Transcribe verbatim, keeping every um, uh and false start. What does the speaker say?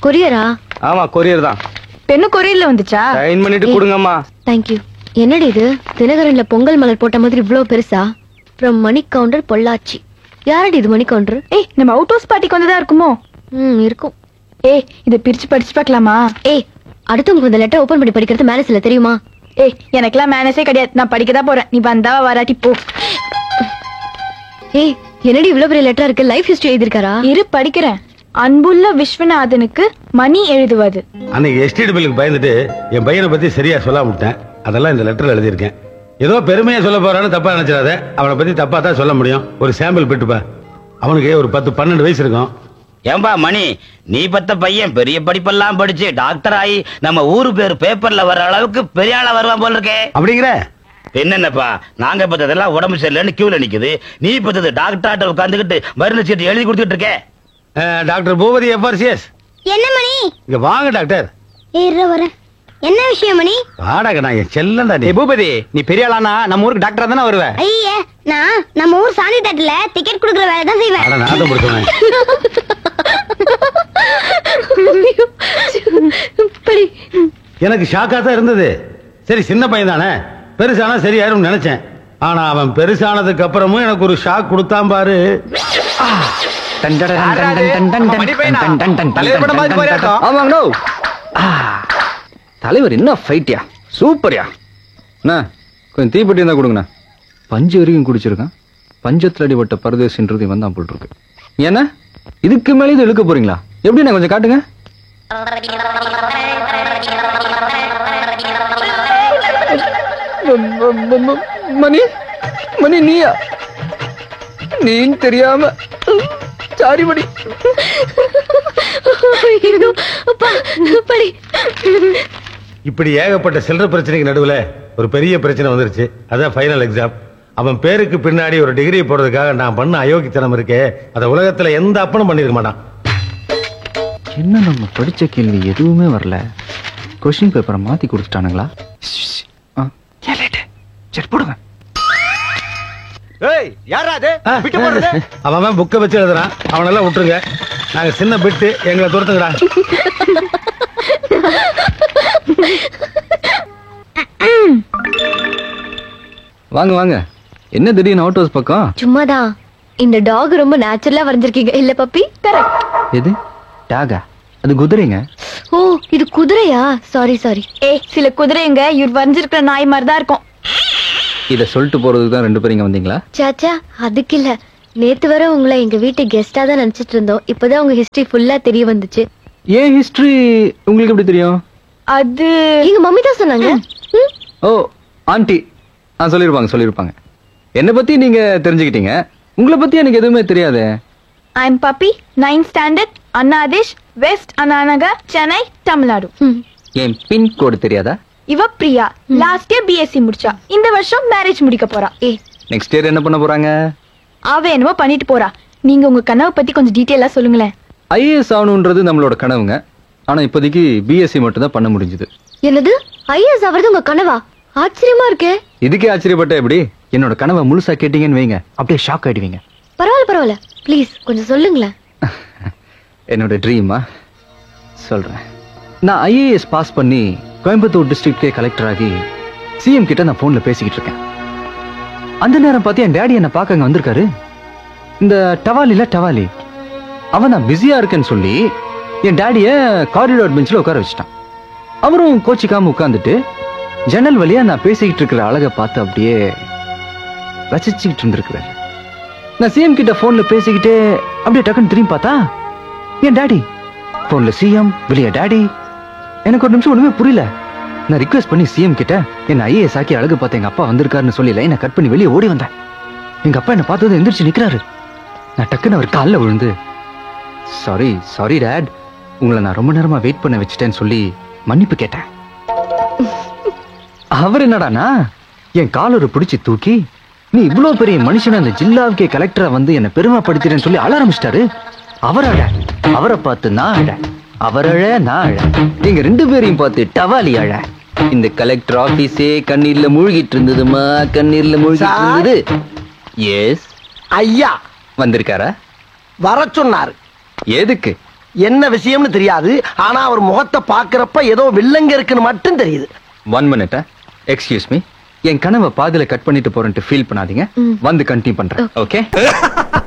கொரியரா? ஆமா கொரியர் தான். பெண்ணு கொரியர்ல வந்துச்சா? சைன் பண்ணிட்டு கொடுங்கம்மா. Thank you. என்னடி இது தினகரன்ல பொங்கல் மலர் போட்ட மாதிரி இவ்வளவு பெருசா? From money counter Pollachi. யாரடி இது மணி கவுண்டர்? ஏய் நம்ம அவுட் ஹவுஸ் பார்ட்டிக்கு வந்ததா இருக்குமோ? ம் இருக்கும். ஏய் இத பிரிச்சு படிச்சு பார்க்கலாமா? ஏய் அடுத்தவங்க இந்த லெட்டர் ஓபன் பண்ணி படிக்கிறது மேனேஜ் இல்ல தெரியுமா? ஏய் எனக்கெல்லாம் மேனேஜே கிடையாது. நான் படிக்கதா போறேன். நீ வந்தா வராட்டி போ. ஏய் என்னடி இவ்வளவு பெரிய லெட்டரா இருக்கு? Life history எழுதிருக்காரா? இரு படிக்கிறேன். அன்புள்ள விஸ்வநாதனுக்கு மணி எழுதுவது. அன்னைக்கு எஸ்டேட் பில்லுக்கு பயந்துட்டு என் பையனை பத்தி சரியா சொல்ல விட்டேன். அதெல்லாம் இந்த லெட்டர்ல எழுதியிருக்கேன். ஏதோ பெருமையா சொல்ல போறான்னு தப்பா நினைச்சிடாத. அவனை பத்தி தப்பா தான் சொல்ல முடியும். ஒரு சாம்பிள் பெட்டுப்பா. அவனுக்கு ஒரு பத்து பன்னெண்டு வயசு இருக்கும். ஏம்பா மணி, நீ பத்த பையன் பெரிய படிப்பெல்லாம் படிச்சு டாக்டர் ஆகி நம்ம ஊரு பேர் பேப்பர்ல வர்ற அளவுக்கு பெரிய ஆளா வருவான் போல இருக்கே. அப்படிங்கிற என்னப்பா, நாங்க பத்ததெல்லாம் உடம்பு சரியில்லைன்னு கியூல நிக்குது. நீ பத்தது டாக்டர் உட்காந்துக்கிட்டு மருந்து சீட்டு எழுதி கொடுத்துட்டு இருக்க. Doctor Boopathi FRCS. என்ன மணி? இங்க வாங்க டாக்டர். ஏற வர. என்ன விஷயம் மணி? வாடகை நான் என் செல்லண்டா. ஏ பூபதி, நீ பெரிய ஆளானா நம்ம ஊருக்கு டாக்டரா தானே வருவ? ஐயே நான் நம்ம ஊர் சாந்தி தேட்டர்ல டிக்கெட் குடுக்குற வேலை தான் செய்வேன். அட நாதம் பிடிச்சவன். எனக்கு ஷாக்கா தான் இருந்தது. சரி சின்ன பையன் தானே, பெருசானா சரியாயிரும் நினைச்சேன். ஆனா அவன் பெருசானதுக்கு அப்புறமும் எனக்கு ஒரு ஷாக் கொடுத்தான் பாரு. தலைவர் என்ன ஃபைட்யா, சூப்பர்யா. கொஞ்சம் தீப்பெட்டி இருந்தா கொடுங்கண்ணா. பஞ்சு வரைக்கும் குடிச்சிருக்கான். பஞ்சத்துல அடிபட்ட பரதேசின்றது இவன் தான் போல் இருக்கு. ஏன்னா இதுக்கு மேலே இது இழுக்க போறீங்களா? எப்படின்னா கொஞ்சம் காட்டுங்க. மணி மணி நீயா? நீ தெரியாம சாரி மணி. இப்படி ஏகப்பட்ட சில்லற பிரச்சனைக்கு நடுவுல ஒரு பெரிய பிரச்சனை வந்துருச்சு. அதான் ஃபைனல் எக்ஸாம். அவன் பேருக்கு பின்னாடி ஒரு டிகிரி போடுறதுக்காக நான் பண்ண அயோக்கியத்தனம் இருக்கே, அத உலகத்துல எந்த அப்பனும் பண்ணிருக்க மாட்டான். என்ன நம்ம படிச்ச கேள்வி எதுவுமே வரல, கொஸ்டின் பேப்பரை மாத்தி கொடுத்துட்டானுங்களா? அவன் புக்கை வச்சு எழுதுறான். அவனெல்லாம் விட்டுருங்க. நாங்க சின்ன பிட்டு, எங்களை துரத்துங்கடா. வாங்க வாங்க. என்ன திடீர்னு அவுட் ஹவுஸ் பக்கம்? சும்மாதான். இந்த டாக் ரொம்ப நேச்சுரலா வரைஞ்சிருக்கீங்க இல்ல பப்பி? எது டாகா? அது குதிரைங்க. ஓ இது குதிரையா? Sorry sorry. ஏய் சில குதிரைங்க இவர் வரைஞ்சிருக்கிற நாய் மாதிரி தான் இருக்கும். இத சொல்லிட்டு போறதுக்கு தான் ரெண்டு பேரும் இங்க வந்தீங்களா? சாச்சா அதுக்கு இல்ல. நேத்து வர உங்களை எங்க வீட்டு கெஸ்டா தான் நினைச்சிட்டு இருந்தோம். இப்பதான் உங்க ஹிஸ்டரி ஃபுல்லா தெரிய வந்துச்சு. ஏன் ஹிஸ்டரி உங்களுக்கு எப்படி தெரியும்? அது எங்க மம்மி தான் சொன்னாங்க. ஓ ஆண்டி ஆ சொல்லிருப்பாங்க சொல்லிருப்பாங்க. என்ன பத்தி நீங்க தெரிஞ்சுக்கிட்டீங்க. உங்களை பத்தி எனக்கு எதுவுமே தெரியாது. I am puppy, ninth standard, அண்ணாதேஷ், west Anna Nagar, Chennai, Tamil Nadu. என் பின் கோடு தெரியாதா? இவ பிரியா, லாஸ்ட் இயர் பிஎஸ்சி முடிச்சா. இந்த வருஷம் மேரேஜ் முடிக்க போறா. ஏ நெக்ஸ்ட் இயர் என்ன பண்ண போறாங்க? அவ என்னமோ பண்ணிட்டு போறா. நீங்க உங்க கனவை பத்தி கொஞ்சம் டீடைலா சொல்லுங்களேன். ஐஏஎஸ் ஆகணும்ன்றது நம்மளோட கனவுங்க. ஆனா இப்போதைக்கு பிஎஸ்சி மட்டும் தான் பண்ண முடிஞ்சது. என்னது ஐஏஎஸ் ஆவறது உங்க கனவா? ஆச்சரியமா இருக்கே. இதுக்கே ஆச்சரியப்பட்ட எப்படி? என்னோட கனவை முழுசா கேட்டீங்கன்னு வைங்க, அப்படியே ஷாக் ஆயிடுவீங்க. பரவாயில்ல பரவாயில்ல, ப்ளீஸ் கொஞ்சம் சொல்லுங்களேன். என்னோட ட்ரீமா சொல்றேன். நான் ஐஏஎஸ் பாஸ் பண்ணி கோயம்புத்தூர் டிஸ்ட்ரிக்டே கலெக்டர் ஆகி சிஎம் கிட்ட நான் போன்ல பேசிக்கிட்டு இருக்கேன். அந்த நேரம் பார்த்து என் டேடி என்ன பார்க்க அங்க வந்திருக்காரு. இந்த டவாலில டவாலி அவன் நான் பிஸியா இருக்கேன்னு சொல்லி என் டேடிய காரிடார் பெஞ்சில் உட்கார வச்சுட்டான். அவரும் கோச்சிக்காம உட்கார்ந்துட்டு ஜன்னல் வழியா நான் பேசிக்கிட்டு இருக்கிற அழகை பார்த்து அப்படியே ரசிச்சுக்கிட்டு இருந்திருக்கிறாரு. நான் சிஎம் கிட்ட போன்ல பேசிக்கிட்டே அப்படியே டக்குன்னு திரும்பி பார்த்தா என் டாடி போன்ல சிஎம், வெளியே டாடி. எனக்கு ஒரு நிமிஷம் ஒண்ணுமே புரியல. நான் ரிக்வெஸ்ட் பண்ணி சிஎம் கிட்ட என்ன ஐஏஎஸ் ஆக்கி அழகு பார்த்து எங்க அப்பா வந்திருக்காருன்னு சொல்லி லைனை கட் பண்ணி வெளியே ஓடி வந்தேன். எங்க அப்பா என்ன பார்த்தது எந்திரிச்சு நிக்கிறாரு. நான் டக்குன்னு அவர் காலில் விழுந்து சாரி சாரி டேட், உங்களை நான் ரொம்ப நேரமா வெயிட் பண்ண வச்சுட்டேன்னு சொல்லி மன்னிப்பு கேட்டேன். அவர் என்னடானா என் காலரை பிடிச்சி தூக்கி நீ இவ்வளவு பெரிய மனுஷன் அந்த ஜில்லாவுக்கே கலெக்டரா வந்து என்ன பெருமைப்படுத்திட்டேன்னு சொல்லி அழ ஆரம்பிச்சிட்டாரு. அவரட அவரை பார்த்து நான் அழ, அவரழ நான் அழ, நீங்க ரெண்டு பேரையும் பார்த்து டவாலி அழ. இந்த கலெக்டர் ஆபீஸே கண்ணீர்ல மூழ்கிட்டு இருந்ததுமா, கண்ணீர்ல மூழ்கிட்டு இருந்தது. எஸ் ஐயா வந்திருக்காரா? வர சொன்னாரு. எதுக்கு? என்ன விஷயம்னு தெரியாது, ஆனா அவர் முகத்தை பாக்குறப்ப ஏதோ வில்லங்க இருக்குன்னு மட்டும் தெரியுது. One minute, excuse me. என் கனவை பாதியில கட் பண்ணிட்டு போறேன்ட்டு ஃபீல் பண்ணாதீங்க. வந்து கண்டினியூ பண்றேன். ஓகே